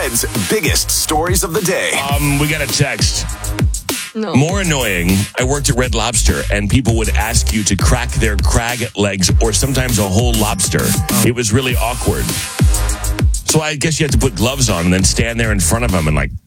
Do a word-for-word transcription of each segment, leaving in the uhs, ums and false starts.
Ted's biggest stories of the day. Um, we got a text. No. More annoying, I worked at Red Lobster, and people would ask you to crack their crag legs or sometimes a whole lobster. It was really awkward. So I guess you have to put gloves on and then stand there in front of them and like...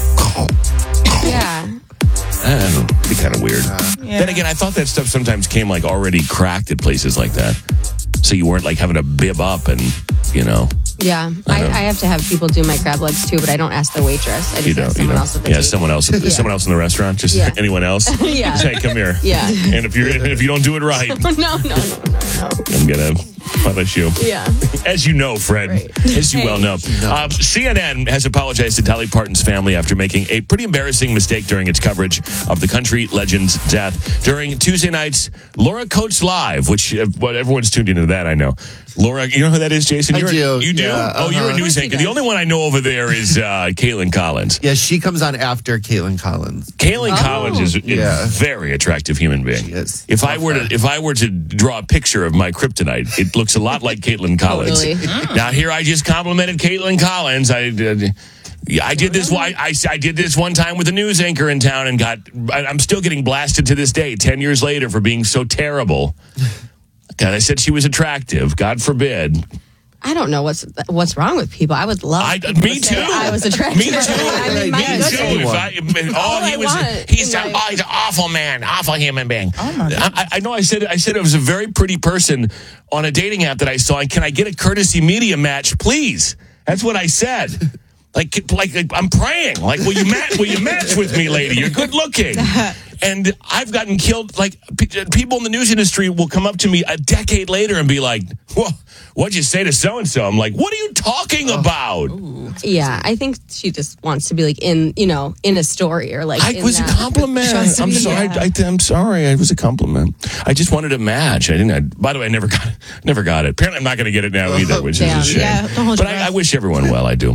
Yeah. I don't know. It'd be kind of weird. Yeah. Then again, I thought that stuff sometimes came like already cracked at places like that. So you weren't like having to bib up and, you know... Yeah, I, I have to have people do my crab legs too, but I don't ask the waitress. I just You ask don't, you someone don't. else at the Yeah, table. someone else. Yeah. Someone else in the restaurant. Just Yeah. anyone else. Yeah. Say, come here. Yeah. And if you're if you don't do it right, no, no, no, no, no. I'm gonna punish you. Yeah. As you know, Fred. Right. As you Hey. well know. Uh, C N N has apologized to Dolly Parton's family after making a pretty embarrassing mistake during its coverage of the country legend's death. During Tuesday night's Laura Coates Live, which uh, well, everyone's tuned into that, I know. Laura, you know who that is, Jason? I You're, do. You do? Yeah, Oh, you're a uh-huh. news anchor. The only one I know over there is uh, Caitlin Collins. Yeah, she comes on after Caitlin Collins. Caitlin Oh. Collins is a Yeah. very attractive human being. She is. If I were to if I were to draw a picture of my kryptonite, it looks a lot like Caitlin Collins. Totally. Now here I just complimented Caitlin Collins. I did. Yeah, I did this. I, I, I did this one time with a news anchor in town and got. I, I'm still getting blasted to this day, ten years later, for being so terrible. God, I said she was attractive. God forbid. I don't know what's what's wrong with people. I would love. I, people me to say too. I was attractive. Me too. I mean, my Me goodness. too. If I, oh, he I was. want He's, in a, life. oh, he's an awful man, awful human being. Oh, my God. I, I know. I said. I said it was a very pretty person on a dating app that I saw. And can I get a courtesy media match, please? That's what I said. Like, like, like I'm praying. Like, will you match? Will you match with me, lady? You're good looking. And I've gotten killed. Like, pe- people in the news industry will come up to me a decade later and be like, "Well, what'd you say to so and so?" I'm like, "What are you talking about?" Yeah, I think she just wants to be like in, you know, in a story or like. I in was that. a compliment. She wants to I'm be- sorry. yeah. I, I, I'm sorry. It was a compliment. I just wanted a match. I didn't. I, by the way, I never got. Never got it. Apparently, I'm not going to get it now either, which Damn. is a shame. Yeah, don't hold but your I, breath. I wish everyone well. I do.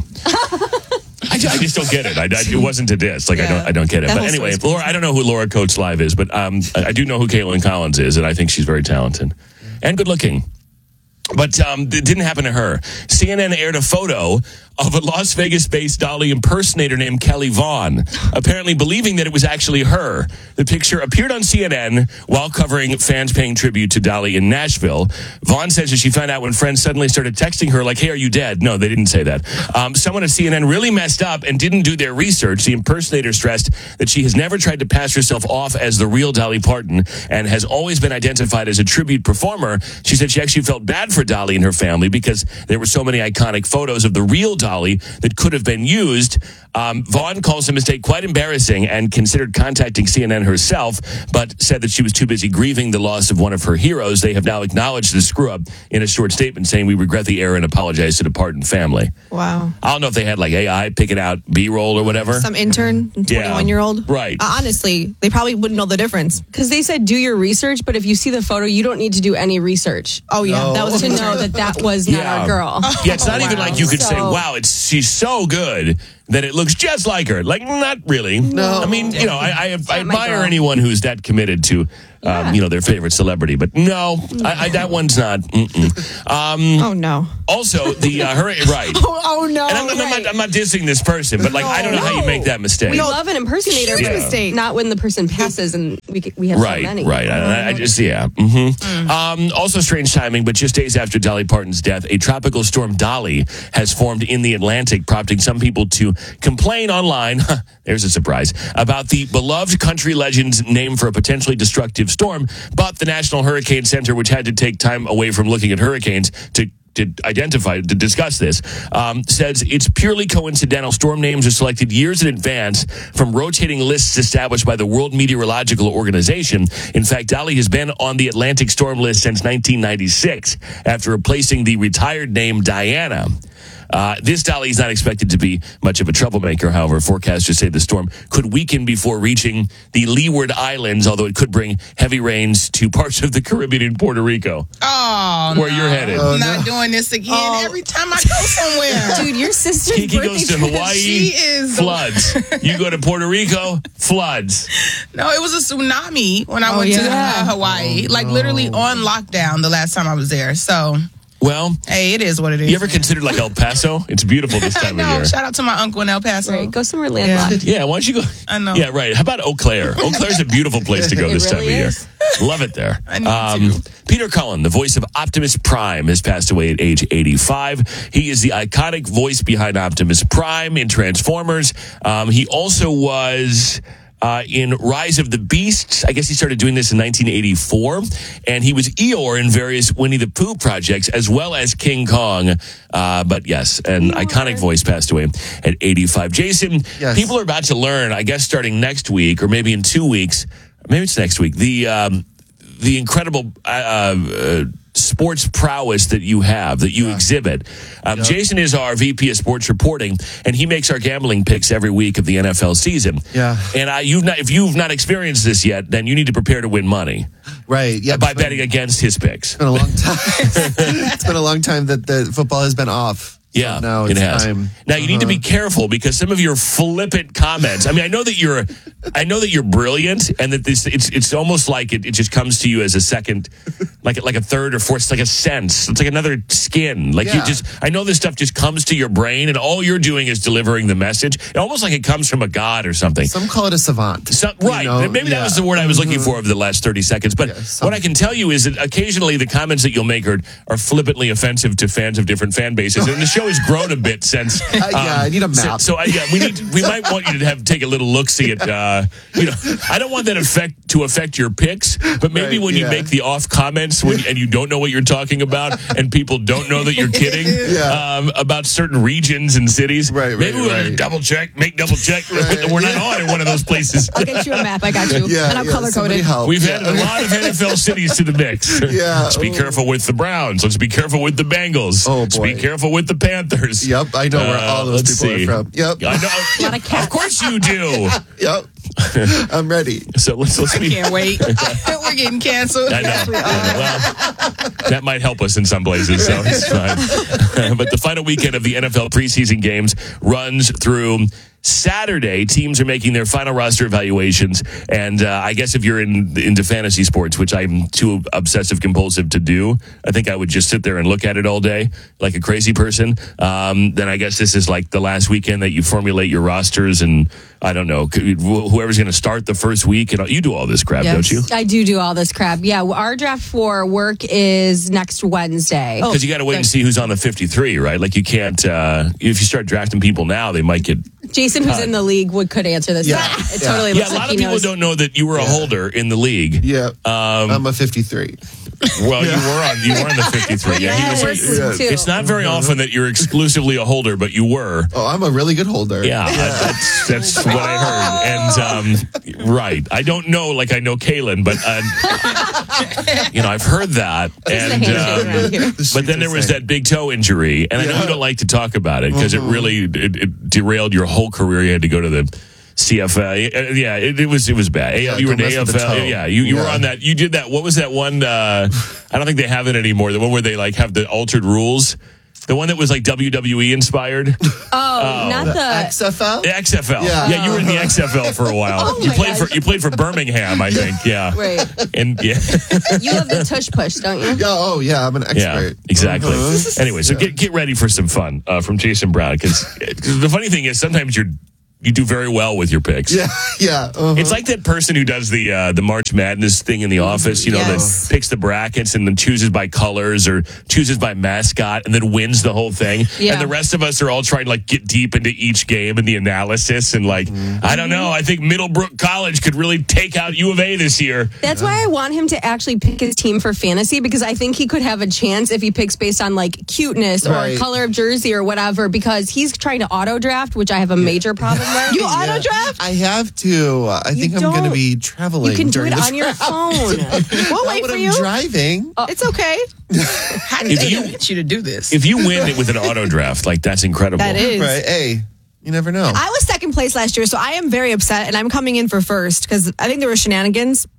I, ju- I just don't get it. I, I, it wasn't to this. Like I don't. I don't get it. That But whole anyway, story's Laura. I don't know who Laura Coates Live is, but um, I, I do know who Caitlin Collins is, and I think she's very talented and good looking. But um, it didn't happen to her. C N N aired a photo of a Las Vegas-based Dolly impersonator named Kelly Vaughn, apparently believing that it was actually her. The picture appeared on C N N while covering fans paying tribute to Dolly in Nashville. Vaughn says that she found out when friends suddenly started texting her like, "Hey, are you dead?" No, they didn't say that. Um, someone at C N N really messed up and didn't do their research. The impersonator stressed that she has never tried to pass herself off as the real Dolly Parton and has always been identified as a tribute performer. She said she actually felt bad for Dolly and her family because there were so many iconic photos of the real Dolly that could have been used. Um, Vaughn calls the mistake quite embarrassing and considered contacting C N N herself, but said that she was too busy grieving the loss of one of her heroes. They have now acknowledged the screw-up in a short statement saying, "We regret the error and apologize to the Parton family." Wow. I don't know if they had like A I picking out B-roll or whatever. Some intern, twenty-one-year-old. Right. Uh, honestly, they probably wouldn't know the difference. Because they said do your research, but if you see the photo, you don't need to do any research. Oh, yeah. No. That was To know that that was not Yeah. our girl. Yeah, it's not even like you could say, So- "Wow, it's she's so good that it looks just like her." Like, not really. No. I mean, you know, I, I, I my admire girl. anyone who's that committed to, um, Yeah. you know, their favorite celebrity. But no, I, I, that one's not. Mm-mm. Um, Oh, no. also, the uh, her right. Oh, oh no. And I'm, I'm, not, I'm not dissing this person, but like, I don't know how you make that mistake. We love an impersonator, Huge but mistake. not when the person passes and we c- we have Right, so many. right. I, I just, yeah. hmm Um, also, strange timing, but just days after Dolly Parton's death, a tropical storm Dolly has formed in the Atlantic, prompting some people to complain online. There's a surprise about the beloved country legend's name for a potentially destructive storm. But the National Hurricane Center, which had to take time away from looking at hurricanes to to identify, to discuss this, um, says it's purely coincidental. Storm names are selected years in advance from rotating lists established by the World Meteorological Organization. In fact, Dolly has been on the Atlantic storm list since nineteen ninety-six after replacing the retired name Diana. Uh, this Dolly is not expected to be much of a troublemaker. However, forecasters say the storm could weaken before reaching the Leeward Islands, although it could bring heavy rains to parts of the Caribbean and Puerto Rico, Oh, where no. you're headed. I'm not doing this again every time I go somewhere. Dude, your sister's Kiki birthday goes to trip- Hawaii, She is- floods. You go to Puerto Rico, floods. No, it was a tsunami when I Oh, went to yeah. uh, Hawaii. Like literally on lockdown the last time I was there. So Well, Hey, it is what it is. you ever considered like El Paso? It's beautiful this I time of know. year. Shout out to my uncle in El Paso. Right, go somewhere landlocked. Yeah, why don't you go? I know. Yeah, right. How about Eau Claire? Eau Claire's a beautiful place to go It this time really of year. is. Love it there. I need to. Peter Cullen, the voice of Optimus Prime, has passed away at age eighty-five. He is the iconic voice behind Optimus Prime in Transformers. Um, he also was... Uh, in Rise of the Beasts. I guess he started doing this in nineteen eighty-four. And he was Eeyore in various Winnie the Pooh projects, as well as King Kong. Uh, but yes, an Eeyore. iconic voice passed away at eighty-five. Jason, Yes. people are about to learn, I guess starting next week, or maybe in two weeks, maybe it's next week, the, um, the incredible uh, uh, sports prowess that you have, that you exhibit. Um, Jason is our V P of sports reporting, and he makes our gambling picks every week of the N F L season. Yeah. And I, you've not, if you've not experienced this yet, then you need to prepare to win money Right. Yeah. by it's been- betting against his picks. It's been a long time. It's been a long time that the football has been off. So Yeah, now it it's has. time. Now you need to be Uh-huh. careful because some of your flippant comments. I mean, I know that you're, I know that you're brilliant, and that this it's it's almost like it, it just comes to you as a second, like like a third or fourth, it's like a sense. It's like another skin. Like you Yeah. just, I know this stuff just comes to your brain, and all you're doing is delivering the message. It almost like it comes from a god or something. Some call it a savant. Some, you right. know? Maybe that Yeah. was the word I was looking for over the last thirty seconds. But Yeah, some- what I can tell you is that occasionally the comments that you'll make are, are flippantly offensive to fans of different fan bases. And the show has grown a bit since. Uh, yeah, I need a So, map. so uh, yeah, we need. We might want you to have take a little look see at. Uh, you know, I don't want that effect to affect your picks, but maybe Right, when you yeah. make the off comments when, and you don't know what you're talking about, and people don't know that you're kidding Yeah. um, about certain regions and cities. Right, right, maybe we'll right. double check, make double check. We're not on in one of those places. I'll get you a map. I got you. Yeah, and I'm yeah, color somebody coded. help. We've Yeah. added a lot of N F L cities to the mix. Yeah. Let's be Ooh. careful with the Browns. Let's be careful with the Bengals. Oh, Let's boy. be careful with the Panthers. Yep, I know where Uh, all those let's people see. are from. Yep, I know. lot of cats. Of course you do. yep. I'm ready. So let's let's be. Can't wait. We're getting canceled. I know. Yeah, well, that might help us in some places, so it's fine. But the final weekend of the N F L preseason games runs through Saturday. Teams are making their final roster evaluations, and uh, I guess if you're in into fantasy sports, which I'm too obsessive compulsive to do, I think I would just sit there and look at it all day like a crazy person. Um, then I guess this is like the last weekend that you formulate your rosters, and I don't know wh- whoever's going to start the first week, and you do all this crap, Yes. don't you? I do do all this crap. Yeah, our draft for work is next Wednesday. Because you got to wait and see who's on the fifty-three, right? Like you can't, uh, if you start drafting people now, they might get. Jason, who's in the league, would could answer this. Yeah. It Yeah. totally Yeah, looks a lot like of he people knows. don't know that you were a holder in the league. Yeah, Um, I'm a fifty-three. well, you were on, you were on the fifty-three. Yeah, he was. Yes, Yeah. too. It's not very often that you're exclusively a holder, but you were. Oh, I'm a really good holder. Yeah, that's, that's what I heard. And um, right, I don't know like I know Kalen, but uh, you know I've heard that. It's the And handshake um, around here. but then there was that big toe injury, and I know Yeah. you don't like to talk about it because it really it, it derailed your whole career. You had to go to the C F L. Uh, yeah, it, it was it was bad. Yeah, you were in don't the mess with the A F L. toe. Yeah, you, you were Yeah. on that. You did that. What was that one? Uh, I don't think they have it anymore. The one where they like have the altered rules. The one that was like W W E inspired. Oh, not the. X F L. The X F L. Yeah. Yeah, you were in the X F L for a while. Oh you my played gosh. for you played for Birmingham, I think. Yeah. Right. And yeah. You have the tush push, don't you? Yeah, oh yeah, I'm an expert. Yeah, exactly. Uh-huh. Anyway, so get get ready for some fun uh, from Jason Brown because the funny thing is sometimes you're you do very well with your picks. Yeah, yeah. uh-huh. It's like that person who does the uh, the March Madness thing in the office, you know, Yes. that picks the brackets and then chooses by colors or chooses by mascot and then wins the whole thing. Yeah. And the rest of us are all trying to like get deep into each game and the analysis and like, I don't know, I think Middlebrook College could really take out U of A this year. That's why I want him to actually pick his team for fantasy because I think he could have a chance if he picks based on like cuteness or Right. color of jersey or whatever because he's trying to auto draft, which I have a major problem with. You auto draft? I have to. I You think I'm going to don't. be traveling. You can do during it the on your draft. phone. We'll Not wait when for I'm you. driving. It's okay. How did If they you- get you to do this? If you win it with an auto draft, like that's incredible. That is. Right. Hey, you never know. I was second place last year, so I am very upset, and I'm coming in for first because I think there were shenanigans.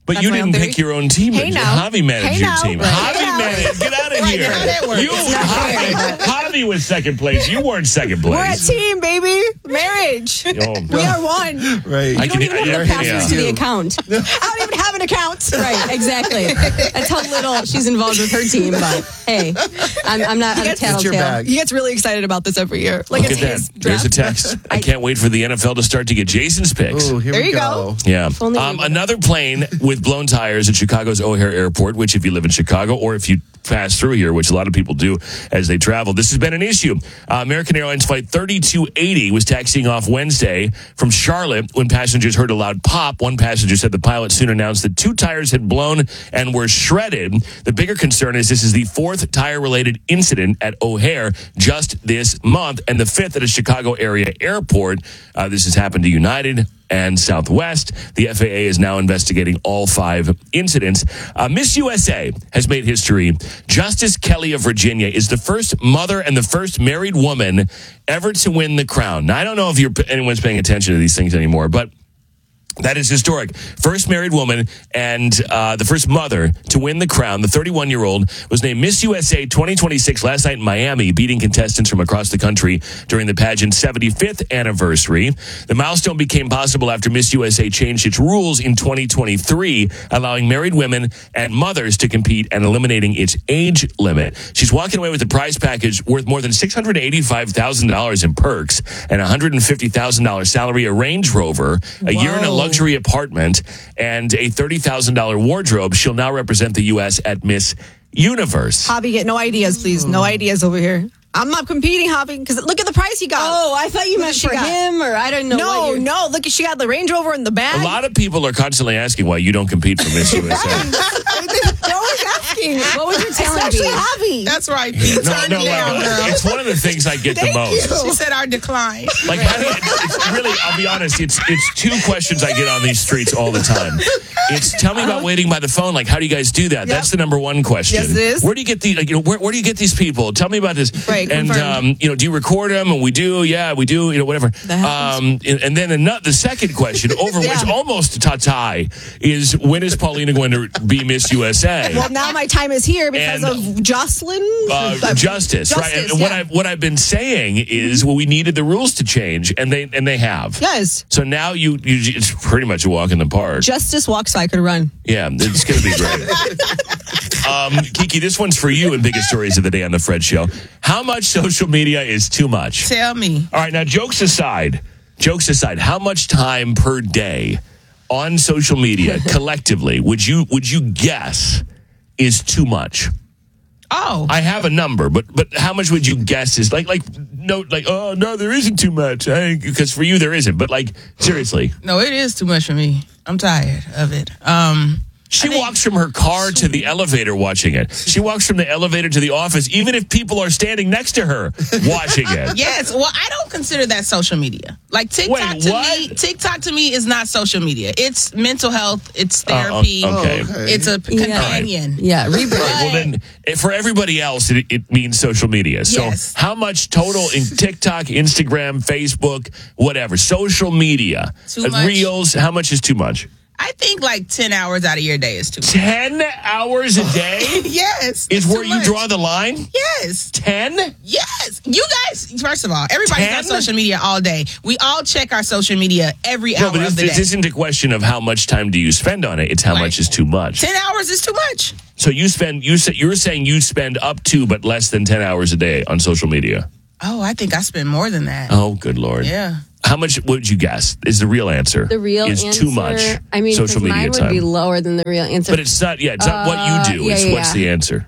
But That's you my didn't own pick theory. your own team. Hey now. Javi managed Hey your now. team. Right. Javi Hey now. managed. Get out of Right, here. how that work? You, It's not Javi, Javi was second place. You weren't second place. We're a team, baby. Marriage. Oh, We are one. Right. I You don't can- even have yeah, the password yeah. to the account. I don't even have an account. Right, exactly. That's how little she's involved with her team. But hey, I'm, I'm not I'm a It's your tattletale. bag. He gets really excited about this every year. Like Look it's at his that. There's a draft. text. I can't wait for the N F L to start to get Jason's picks. Ooh, here There we you go. go. Yeah. only Um, we- another plane with blown tires at Chicago's O'Hare Airport, which if you live in Chicago or if you pass through here, which a lot of people do as they travel, this has been an issue. Uh, American Airlines Flight thirty-two eighty was taxiing off Wednesday from Charlotte when passengers heard a loud pop. One passenger said the pilot soon announced that two tires had blown and were shredded. The bigger concern is this is the fourth tire-related incident at O'Hare just this month and the fifth at a Chicago area airport. Uh, this has happened to United and Southwest. The F A A is now investigating all five incidents. Uh, Miss U S A has made history. Justice Kelly of Virginia is the first mother and the first married woman ever to win the crown. Now, I don't know if you're, anyone's paying attention to these things anymore, but that is historic. First married woman and uh, the first mother to win the crown. The thirty-one-year-old was named Miss U S A twenty twenty-six last night in Miami, beating contestants from across the country during the pageant's seventy-fifth anniversary. The milestone became possible after Miss U S A changed its rules in twenty twenty-three, allowing married women and mothers to compete and eliminating its age limit. She's walking away with a prize package worth more than six hundred eighty-five thousand dollars in perks and a one hundred fifty thousand dollars salary, a Range Rover, a year in a luxury apartment, and a thirty thousand dollars wardrobe. She'll now represent the U S at Miss Universe. Hobby, get no ideas, please. No ideas over here. I'm not competing, Hobby, because look at the price he got. Oh, I thought you Look meant what she for got. him, or I don't know. No, what you're- no. Look, she got the Range Rover in the bag. A lot of people are constantly asking why you don't compete for Miss U S A. They're always asking. What was your talent Especially be? Hobby. That's right, Pete. No, Turn no, it down, like, girl. it's one of the things I get the most. She said our decline. Like, how do you, it's really, I'll be honest, it's it's two questions I get on these streets all the time. It's tell me about waiting by the phone. Like, how do you guys do that? That's the number one question. Yes, it is. Where do you get the, like, you know, where, where do you get these people? Tell me about this. Right, and, confirmed. um, you know, do you record them? And we do. Yeah, we do. You know, whatever. That happens. Um, and, and then another, the second question, over Yeah. which almost a tie, is when is Paulina going to be Miss U S A? Well, now my time is here because And- of Jocelyn. Uh, justice, right? And Justice, what yeah. I've what I've been saying is, well, we needed the rules to change, and they and they have. Yes. So now you, you it's pretty much a walk in the park. Justice walks so I could run. Yeah, it's going to be great. um, Kiki, this one's for you in Biggest Stories of the Day on the Fred Show. How much social media is too much? Tell me. All right, now jokes aside, jokes aside, how much time per day on social media collectively would you would you guess is too much? Oh, I have a number, but but how much would you guess is like like no like oh no there isn't too much because for you there isn't, but like seriously, no, it is too much for me. I'm tired of it. Um, she I think- walks from her car to the elevator watching it. She walks from the elevator to the office, even if people are standing next to her watching it. Yes, well, I don't consider that social media. Like TikTok Wait, to what? me, TikTok to me is not social media. It's mental health. It's Oh, therapy. okay. Oh, okay. It's a companion. Yeah, rebrand. Well, then, eh, for everybody else, it, it means social media. So, Yes. how much total in TikTok, Instagram, Facebook, whatever, social media, Too uh, much. Reels? How much is too much? I think like ten hours out of your day is too much. Ten hours a day Yes. is it's where too you much. draw the line. Yes. Ten. Yes. You guys, first of all, everybody's ten? on social media all day. We all check our social media every No, hour but of this, the this day. isn't a question of how much time do you spend on it. It's how Right. much is too much. ten hours is too much. So you spend you say you're saying you spend up to but less than ten hours a day on social media. Oh, I think I spend more than that. Oh, good Lord. Yeah. How much would you guess is the real answer? The real is answer. too much. I mean, 'cause social media mine would time. be lower than the real answer. But it's not. Yeah, it's not Uh, what you do. yeah, It's yeah, what's yeah. the answer.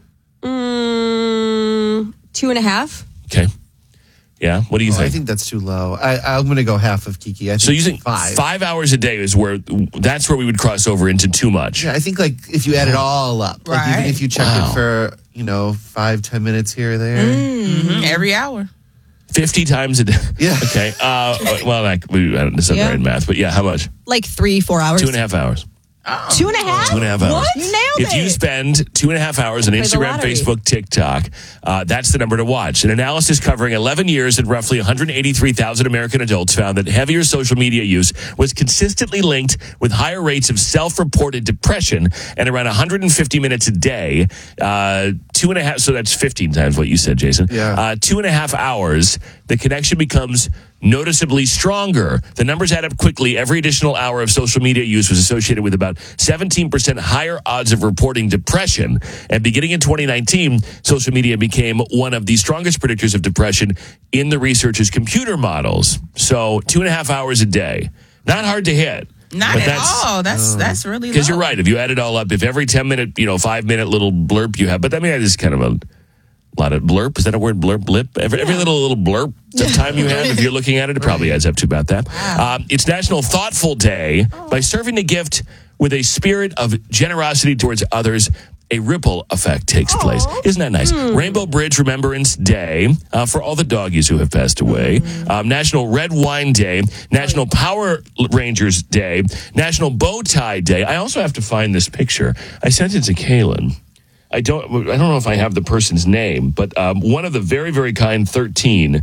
Mm, two and a half. Okay. Yeah. What do you Oh, think? I think that's too low. I, I'm going to go half of Kiki. I think so you think five. five hours a day is where that's where we would cross over into too much. Yeah, I think like if you add it all up, like even Right. if you check Wow. it for you know five ten minutes here or there. Mhm. Every hour. Fifty times a day. Yeah. Okay. Uh, well, like we, I don't, this isn't Yeah. right in math, but yeah, how much? Like three, four hours. Two and a half hours. Two and a half? Two and a half hours. What? You nailed If it. you spend two and a half hours on Play the Instagram, lottery. Facebook, TikTok, uh, that's the number to watch. An analysis covering eleven years and roughly one hundred eighty-three thousand American adults found that heavier social media use was consistently linked with higher rates of self-reported depression and around one hundred fifty minutes a day. Uh, two and a half, so that's fifteen times what you said, Jason. Yeah. Uh, two and a half hours, the connection becomes noticeably stronger. The numbers add up quickly. Every additional hour of social media use was associated with about seventeen percent higher odds of reporting depression. And beginning in twenty nineteen, social media became one of the strongest predictors of depression in the researchers' computer models. So two and a half hours a day. Not hard to hit. Not But at that's- all. That's that's really Because you're low. right. If you add it all up, if every ten minute, you know, five minute little blurb you have, but I mean, that is kind of a lot of blurb. Is that a word? Blurb, blip? Every, every little, little blurb of time you have, if you're looking at it, it probably adds up to about that. Um, it's National Thoughtful Day. By serving a gift with a spirit of generosity towards others, a ripple effect takes place. Isn't that nice? Rainbow Bridge Remembrance Day uh, for all the doggies who have passed away. Um, National Red Wine Day. National Power Rangers Day. National Bow Tie Day. I also have to find this picture. I sent it to Kaylin. I don't. I don't know if I have the person's name, but um, one of the very, very kind thirteen,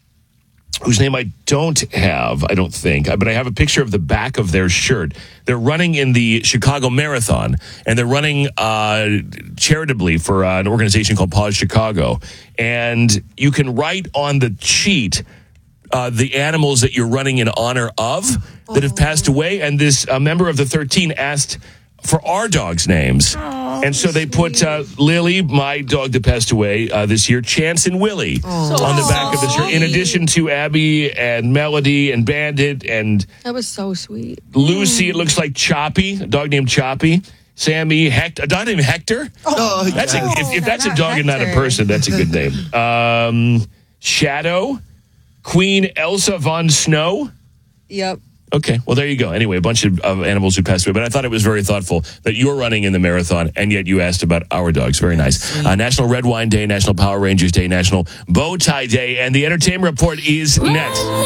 whose name I don't have. I don't think, but I have a picture of the back of their shirt. They're running in the Chicago Marathon, and they're running uh, charitably for uh, an organization called Pause Chicago. And you can write on the sheet uh, the animals that you're running in honor of that have passed away. And this uh, member of the thirteen asked for our dogs' names. And so they put uh, Lily, my dog that passed away uh, this year, Chance and Willie on the back of the shirt, in addition to Abby and Melody and Bandit and That was so sweet. Lucy. It looks like Choppy, a dog named Choppy. Sammy, Hector, a dog named Hector. Oh, That's a, if, if that's a not dog and not a Hector. person, that's a good name. Um, Shadow, Queen Elsa von Snow. Yep. Okay, well, there you go. Anyway, a bunch of, of animals who passed away. But I thought it was very thoughtful that you're running in the marathon, and yet you asked about our dogs. Very nice. Uh, National Red Wine Day, National Power Rangers Day, National Bow Tie Day, and the Entertainment Report is next.